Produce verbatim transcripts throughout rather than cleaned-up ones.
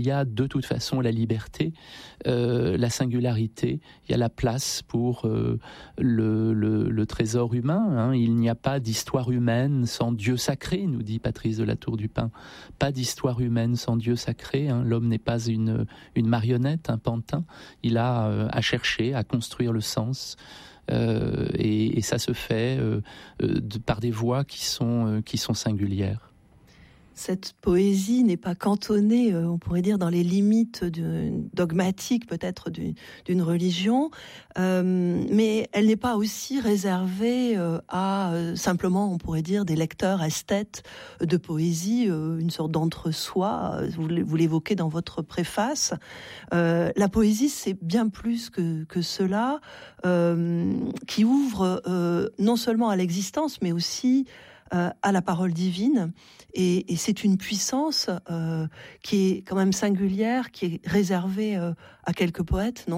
il y a de toute façon la liberté, euh, la singularité, il y a la place pour euh, le, le, le trésor humain. Hein. Il n'y a pas d'histoire humaine sans Dieu sacré, nous dit Patrice de la Tour du Pin. Pas d'histoire humaine sans Dieu sacré. Hein. L'homme n'est pas une, une marionnette, un pantin. Il a euh, à chercher, à construire le sens. Euh, et, et ça se fait euh, de, par des voies qui sont, euh, qui sont singulières. Cette poésie n'est pas cantonnée, euh, on pourrait dire, dans les limites de, dogmatiques peut-être d'une, d'une religion, euh, mais elle n'est pas aussi réservée euh, à euh, simplement, on pourrait dire, des lecteurs esthètes de poésie, euh, une sorte d'entre-soi. Vous, vous l'évoquez dans votre préface. Euh, la poésie, c'est bien plus que, que cela, euh, qui ouvre euh, non seulement à l'existence, mais aussi Euh, à la parole divine, et, et c'est une puissance euh, qui est quand même singulière, qui est réservée euh, à quelques poètes, non ?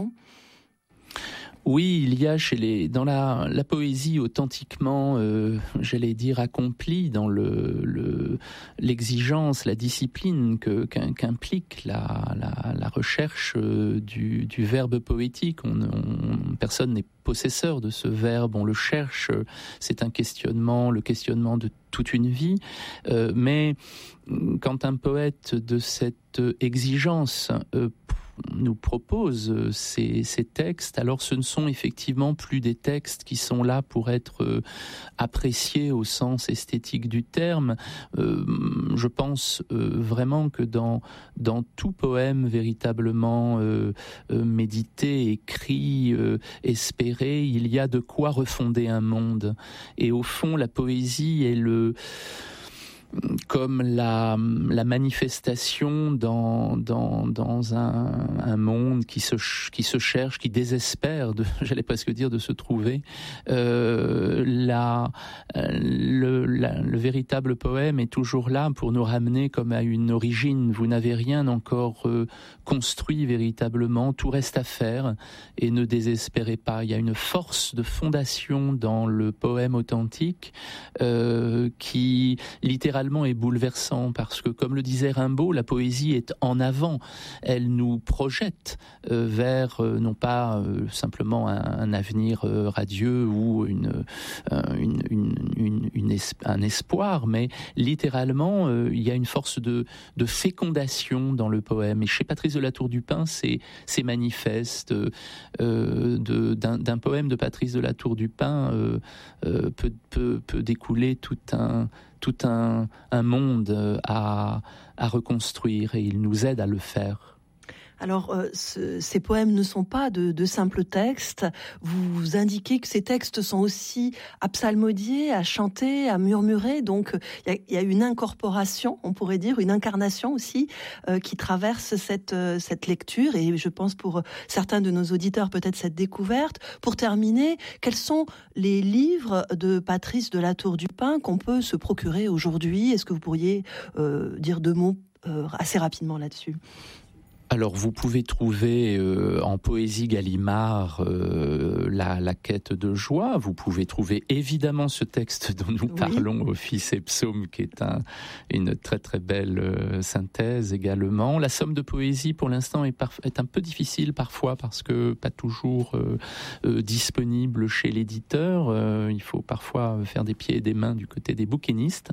Oui, il y a chez les dans la la poésie authentiquement, euh, j'allais dire accomplie dans le, le l'exigence, la discipline que qu'implique la la, la recherche du du verbe poétique. On, on personne n'est possesseur de ce verbe, on le cherche. C'est un questionnement, le questionnement de toute une vie. Euh, mais quand un poète de cette exigence euh, nous propose ces, ces textes, alors ce ne sont effectivement plus des textes qui sont là pour être euh, appréciés au sens esthétique du terme. Euh, je pense euh, vraiment que dans, dans tout poème véritablement euh, euh, médité, écrit, euh, espéré, il y a de quoi refonder un monde. Et au fond, la poésie est le... comme la, la manifestation dans, dans, dans un, un monde qui se, qui se cherche, qui désespère, de, j'allais presque dire, de se trouver. Euh, la, le, la, le véritable poème est toujours là pour nous ramener comme à une origine. Vous n'avez rien encore euh, construit véritablement, tout reste à faire, et ne désespérez pas. Il y a une force de fondation dans le poème authentique euh, qui, littéralement, est bouleversant, parce que, comme le disait Rimbaud, la poésie est en avant. Elle nous projette euh, vers, euh, non pas euh, simplement un, un avenir euh, radieux ou une, euh, une, une, une, une es- un espoir, mais littéralement, euh, il y a une force de, de fécondation dans le poème. Et chez Patrice de la Tour du Pin, c'est, c'est manifeste. Euh, de, d'un, d'un poème de Patrice de la Tour du Pin euh, euh, peut, peut, peut découler tout un tout un, un monde à, à reconstruire, et il nous aide à le faire. Alors, euh, ce, ces poèmes ne sont pas de, de simples textes. Vous indiquez que ces textes sont aussi à psalmodier, à chanter, à murmurer. Donc, il y, y a une incorporation, on pourrait dire, une incarnation aussi, euh, qui traverse cette, euh, cette lecture. Et je pense pour certains de nos auditeurs, peut-être cette découverte. Pour terminer, quels sont les livres de Patrice de la Tour du Pin qu'on peut se procurer aujourd'hui ? Est-ce que vous pourriez euh, dire deux mots euh, assez rapidement là-dessus ? Alors, vous pouvez trouver euh, en poésie Gallimard euh, la, la quête de joie. Vous pouvez trouver évidemment ce texte dont nous oui. parlons, Office et Psaume, qui est un, une très très belle euh, synthèse également. La somme de poésie, pour l'instant, est, parf- est un peu difficile parfois, parce que pas toujours euh, euh, disponible chez l'éditeur. Euh, il faut parfois faire des pieds et des mains du côté des bouquinistes.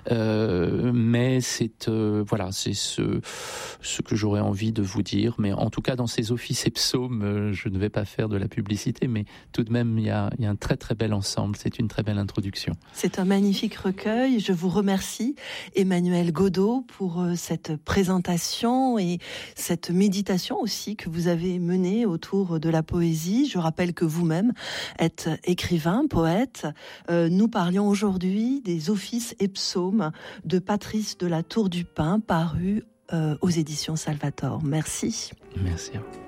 Euh, mais c'est euh, voilà, c'est ce, ce que j'aurais envie de vous dire, mais en tout cas dans ces offices et psaumes, euh, je ne vais pas faire de la publicité, mais tout de même il y a, il y a un très très bel ensemble, c'est une très belle introduction. C'est un magnifique recueil, je vous remercie Emmanuel Godeau pour euh, cette présentation et cette méditation aussi que vous avez menée autour de la poésie. Je rappelle que vous-même êtes écrivain, poète. Euh, nous parlions aujourd'hui des offices et psaumes de Patrice de la Tour du Pin, parus Euh, aux éditions Salvator. Merci. Merci à vous.